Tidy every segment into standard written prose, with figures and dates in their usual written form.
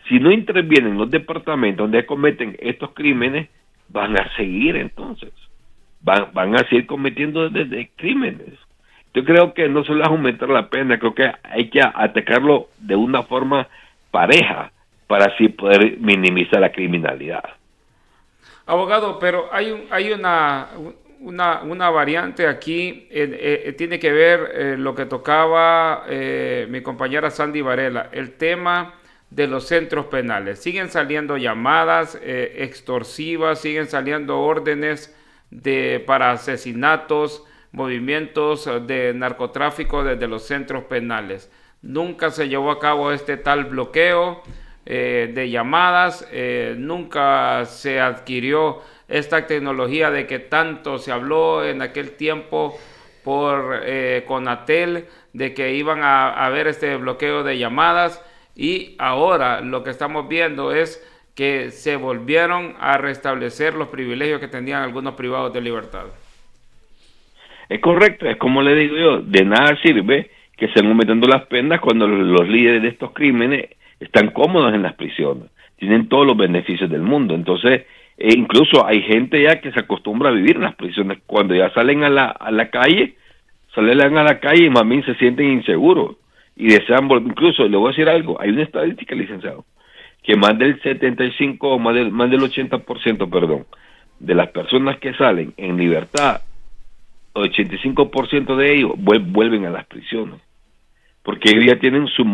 Si no intervienen los departamentos donde cometen estos crímenes, van a seguir entonces. Van a seguir cometiendo crímenes. Yo creo que no solo es aumentar la pena, creo que hay que atacarlo de una forma pareja para así poder minimizar la criminalidad. Abogado, pero hay una variante aquí, tiene que ver lo que tocaba mi compañera Sandy Varela, el tema de los centros penales. Siguen saliendo llamadas extorsivas, siguen saliendo órdenes para asesinatos, movimientos de narcotráfico desde los centros penales. Nunca se llevó a cabo este tal bloqueo de llamadas, nunca se adquirió esta tecnología de que tanto se habló en aquel tiempo por Conatel, de que iban a haber este bloqueo de llamadas, y ahora lo que estamos viendo es que se volvieron a restablecer los privilegios que tenían algunos privados de libertad. Es correcto, es como le digo yo, de nada sirve que estén aumentando las penas cuando los líderes de estos crímenes están cómodos en las prisiones, tienen todos los beneficios del mundo. Entonces, incluso hay gente ya que se acostumbra a vivir en las prisiones. Cuando ya salen a la calle, salen a la calle y más bien se sienten inseguros y desean volver. Incluso, le voy a decir algo, hay una estadística, licenciado, que más del 75, más del 80%, perdón, de las personas que salen en libertad, 85% de ellos vuelven a las prisiones, porque ellos ya tienen su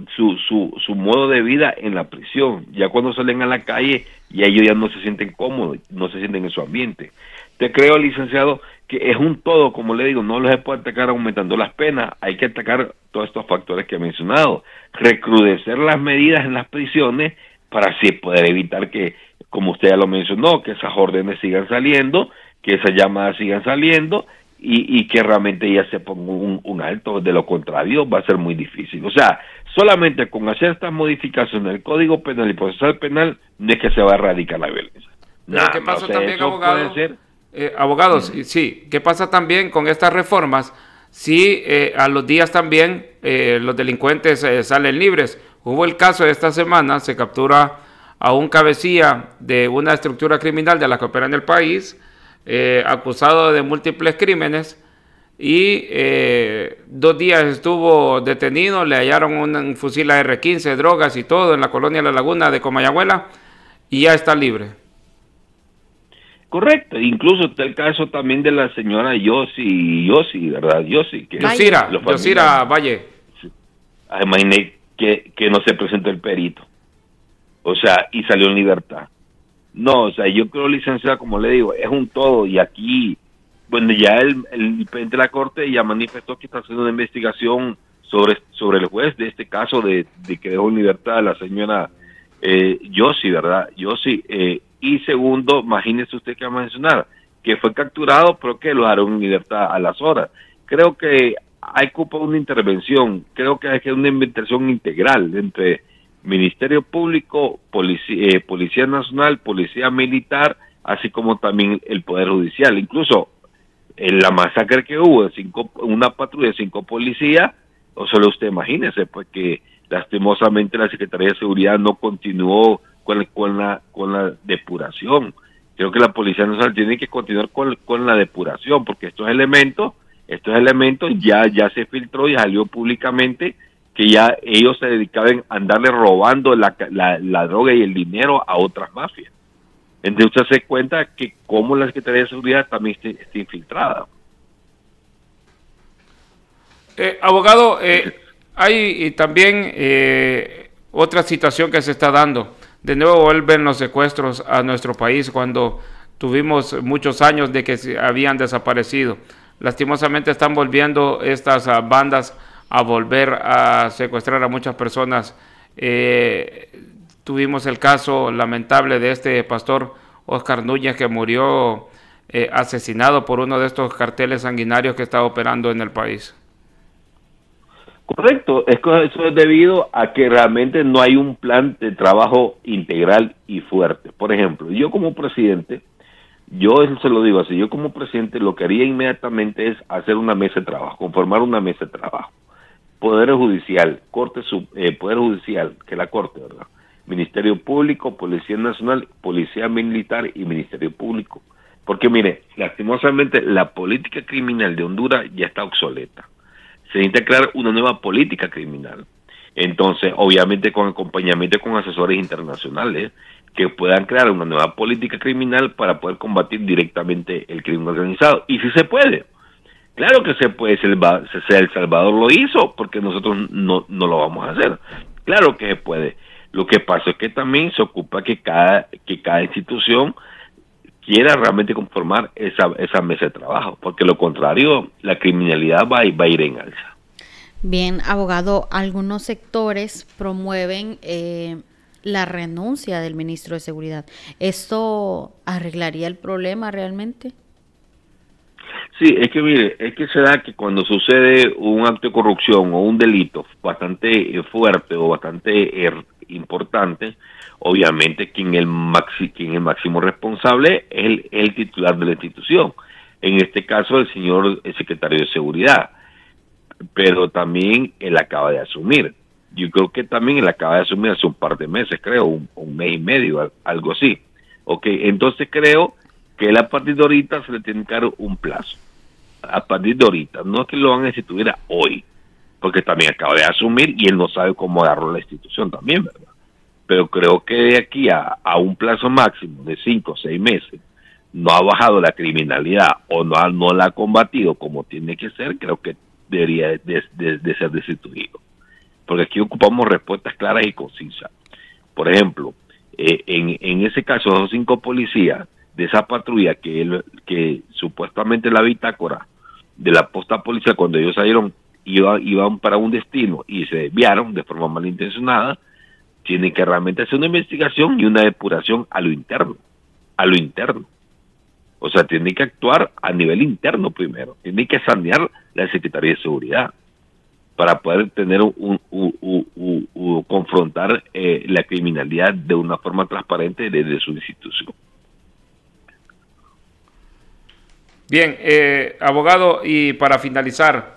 modo de vida en la prisión. Ya cuando salen a la calle, ya ellos ya no se sienten cómodos, no se sienten en su ambiente. Te creo, licenciado, que es un todo, como le digo, no se puede atacar aumentando las penas, hay que atacar todos estos factores que he mencionado, recrudecer las medidas en las prisiones para así poder evitar que, como usted ya lo mencionó, que esas órdenes sigan saliendo, que esas llamadas sigan saliendo, y que realmente ya se ponga un alto. De lo contrario va a ser muy difícil. O sea, solamente con hacer estas modificaciones en el Código Penal y Procesal Penal no es que se va a erradicar la violencia. Pero Nada ¿qué más, o pasa sea, también, eso puede abogado? ser. Abogados, Uh-huh. sí, ¿qué pasa también con estas reformas? Si a los días también los delincuentes salen libres. Hubo el caso de esta semana, se captura a un cabecilla de una estructura criminal de la que opera en el país, acusado de múltiples crímenes, y 2 días estuvo detenido, le hallaron un fusil AR-15, drogas y todo en la colonia La Laguna de Comayagüela, y ya está libre. Correcto, incluso está el caso también de la señora Yossi, ¿verdad? Yossi, que Yosira, los familiares, Yosira Valle. imaginé que no se presentó el perito, o sea, y salió en libertad. No, o sea, yo creo, licenciada, como le digo, es un todo, y aquí, bueno, ya el presidente de la Corte ya manifestó que está haciendo una investigación sobre el juez de este caso de que dejó en libertad a la señora Yossi, ¿verdad? Yossi, y segundo, imagínese usted que va a mencionar, que fue capturado, pero que lo dejaron en libertad a las horas. Creo que hay que ocupar una intervención, creo que hay que una intervención integral entre Ministerio Público, Policía Nacional, Policía Militar, así como también el Poder Judicial. Incluso en la masacre que hubo, una patrulla de 5 policías, o solo usted imagínese, pues que lastimosamente la Secretaría de Seguridad no continuó con la depuración. Creo que la Policía Nacional tiene que continuar con la depuración, porque estos elementos ya se filtró y salió públicamente que ya ellos se dedicaban a andarle robando la droga y el dinero a otras mafias. Entonces usted se cuenta que como la Secretaría de Seguridad también está infiltrada. Abogado, hay también otra situación que se está dando. De nuevo vuelven los secuestros a nuestro país cuando tuvimos muchos años de que se habían desaparecido. Lastimosamente están volviendo estas bandas a volver a secuestrar a muchas personas. Tuvimos el caso lamentable de este pastor Oscar Núñez, que murió asesinado por uno de estos carteles sanguinarios que está operando en el país. Correcto, eso es debido a que realmente no hay un plan de trabajo integral y fuerte. Por ejemplo, yo como presidente, yo eso se lo digo así, yo como presidente lo que haría inmediatamente es hacer una mesa de trabajo, conformar una mesa de trabajo. Poder Judicial, Poder Judicial, que es la Corte, ¿verdad? Ministerio Público, Policía Nacional, Policía Militar y Ministerio Público. Porque mire, lastimosamente la política criminal de Honduras ya está obsoleta. Se necesita crear una nueva política criminal. Entonces, obviamente con acompañamiento con asesores internacionales que puedan crear una nueva política criminal para poder combatir directamente el crimen organizado. Y si se puede. Claro que se puede, si El Salvador lo hizo, porque nosotros no lo vamos a hacer. Claro que se puede. Lo que pasa es que también se ocupa que cada institución quiera realmente conformar esa mesa de trabajo, porque lo contrario, la criminalidad va a ir en alza. Bien, abogado, algunos sectores promueven la renuncia del ministro de Seguridad. ¿Esto arreglaría el problema realmente? Sí, es que mire, es que se da que cuando sucede un acto de corrupción o un delito bastante fuerte o bastante importante, obviamente quien es el máximo responsable es el titular de la institución. En este caso, el secretario de Seguridad. Pero también él acaba de asumir. Yo creo que también él acaba de asumir hace un par de meses, creo, un mes y medio, algo así. Entonces creo que él a partir de ahorita se le tiene que dar un plazo. A partir de ahorita, no es que lo van a instituir hoy, porque también acaba de asumir y él no sabe cómo agarró la institución también, ¿verdad? Pero creo que de aquí a un plazo máximo de 5 o 6 meses no ha bajado la criminalidad o no la ha combatido como tiene que ser, creo que debería de ser destituido. Porque aquí ocupamos respuestas claras y concisas. Por ejemplo, en ese caso, los 5 policías de esa patrulla que supuestamente la bitácora de la posta policial, cuando ellos salieron, iban para un destino y se desviaron de forma malintencionada, tienen que realmente hacer una investigación y una depuración a lo interno. O sea, tiene que actuar a nivel interno primero. Tiene que sanear la Secretaría de Seguridad para poder tener confrontar la criminalidad de una forma transparente desde su institución. Bien, abogado, y para finalizar,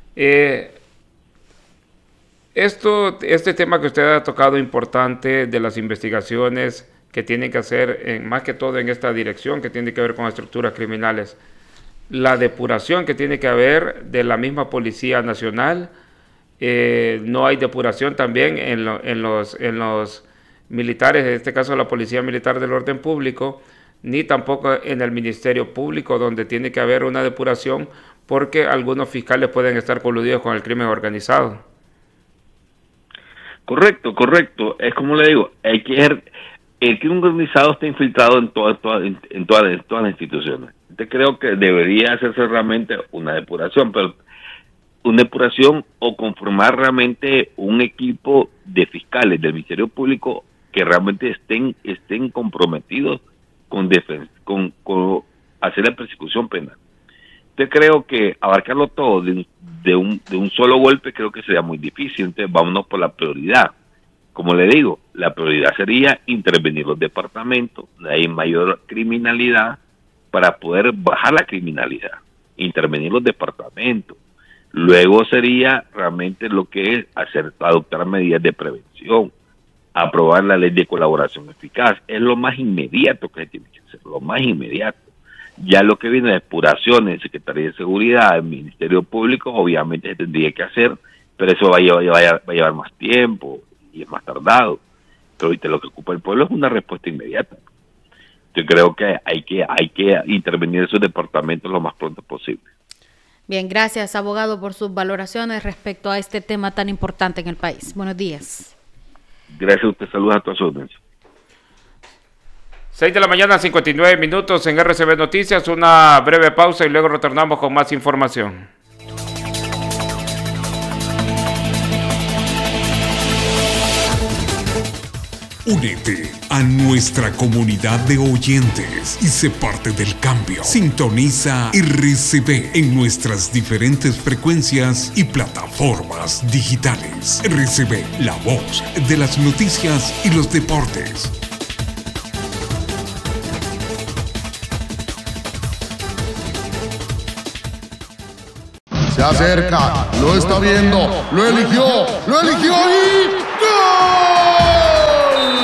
este tema que usted ha tocado importante de las investigaciones que tienen que hacer, más que todo en esta dirección, que tiene que ver con estructuras criminales, la depuración que tiene que haber de la misma Policía Nacional, no hay depuración también en los militares, en este caso la Policía Militar del Orden Público, ni tampoco en el Ministerio Público, donde tiene que haber una depuración porque algunos fiscales pueden estar coludidos con el crimen organizado. Correcto. Es como le digo, el crimen organizado está infiltrado en todas las instituciones. Yo creo que debería hacerse realmente una depuración, pero una depuración o conformar realmente un equipo de fiscales del Ministerio Público que realmente estén comprometidos con hacer la persecución penal. Yo creo que abarcarlo todo de un solo golpe creo que sería muy difícil. Entonces vámonos por la prioridad. Como le digo, la prioridad sería intervenir los departamentos, hay mayor criminalidad para poder bajar la criminalidad, intervenir los departamentos. Luego sería realmente lo que es adoptar medidas de prevención, aprobar la ley de colaboración eficaz. Es lo más inmediato que se tiene que hacer, lo más inmediato. Ya lo que viene de depuraciones, Secretaría de Seguridad, el Ministerio Público, obviamente se tendría que hacer, pero eso va a llevar más tiempo y es más tardado. Pero ahorita lo que ocupa el pueblo es una respuesta inmediata. Yo creo que hay que intervenir en esos departamentos lo más pronto posible. Bien, gracias, abogado, por sus valoraciones respecto a este tema tan importante en el país. Buenos días. Gracias a usted, saludos a toda su audiencia. 6 de la mañana, 59 minutos en RCB Noticias, una breve pausa y luego retornamos con más información. Únete a nuestra comunidad de oyentes y sé parte del cambio. Sintoniza RCB en nuestras diferentes frecuencias y plataformas digitales. RCB, la voz de las noticias y los deportes. Se acerca, lo está viendo, lo eligió y ¡gol!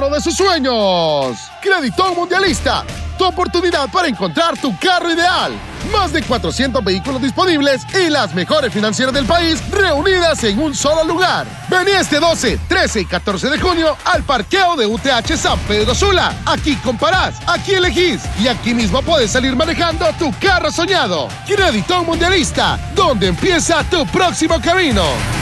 carro de sus sueños. Creditón Mundialista, tu oportunidad para encontrar tu carro ideal. Más de 400 vehículos disponibles y las mejores financieras del país reunidas en un solo lugar. Vení este 12, 13 y 14 de junio al parqueo de UTH San Pedro Sula. Aquí comparás, aquí elegís y aquí mismo puedes salir manejando tu carro soñado. Creditón Mundialista, donde empieza tu próximo camino.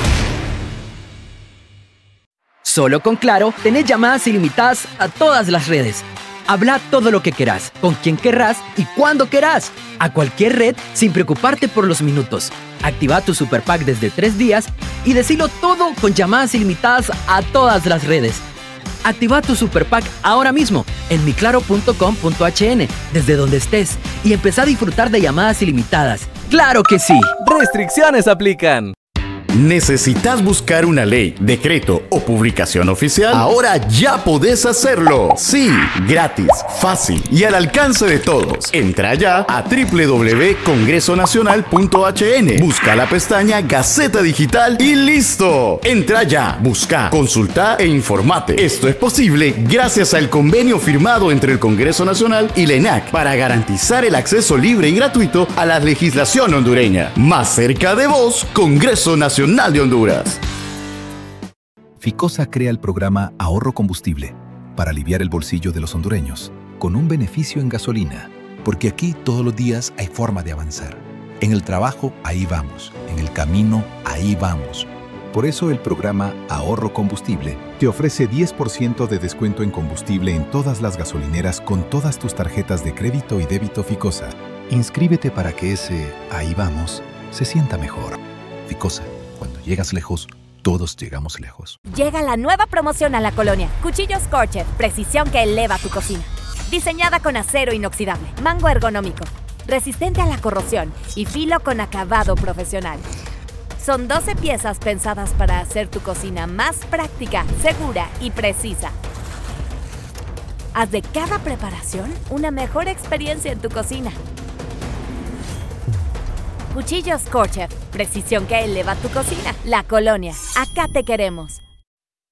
Solo con Claro, tenés llamadas ilimitadas a todas las redes. Habla todo lo que querás, con quien querrás y cuando querás. A cualquier red sin preocuparte por los minutos. Activa tu Super Pack desde 3 días y decilo todo con llamadas ilimitadas a todas las redes. Activa tu Super Pack ahora mismo en miclaro.com.hn desde donde estés y empezá a disfrutar de llamadas ilimitadas. ¡Claro que sí! Restricciones aplican. ¿Necesitas buscar una ley, decreto o publicación oficial? Ahora ya podés hacerlo. Sí, gratis, fácil y al alcance de todos. Entra ya a www.congresonacional.hn. Busca la pestaña Gaceta Digital y ¡listo! Entra ya, busca, consulta e informate. Esto es posible gracias al convenio firmado entre el Congreso Nacional y la ENAC para garantizar el acceso libre y gratuito a la legislación hondureña. Más cerca de vos, Congreso Nacional de Honduras. Ficosa crea el programa Ahorro Combustible para aliviar el bolsillo de los hondureños, con un beneficio en gasolina, porque aquí todos los días hay forma de avanzar. En el trabajo, ahí vamos. En el camino, ahí vamos. Por eso el programa Ahorro Combustible te ofrece 10% de descuento en combustible en todas las gasolineras con todas tus tarjetas de crédito y débito Ficosa. Inscríbete para que ese ahí vamos se sienta mejor. Ficosa. Cuando llegas lejos, todos llegamos lejos. Llega la nueva promoción a la colonia. Cuchillos Scorcher, precisión que eleva tu cocina. Diseñada con acero inoxidable, mango ergonómico, resistente a la corrosión y filo con acabado profesional. Son 12 piezas pensadas para hacer tu cocina más práctica, segura y precisa. Haz de cada preparación una mejor experiencia en tu cocina. Cuchillos Scorcher, precisión que eleva tu cocina. La Colonia, acá te queremos.